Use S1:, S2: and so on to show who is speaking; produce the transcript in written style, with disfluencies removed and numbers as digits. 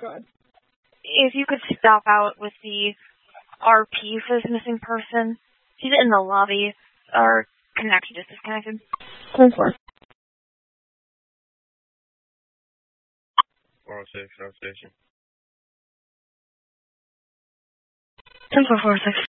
S1: Good.
S2: If you could stop out with the RP for this missing person. She's in the lobby. Our connection just disconnected.
S1: 10-4.
S3: 406, South Station.
S2: 10-4-406.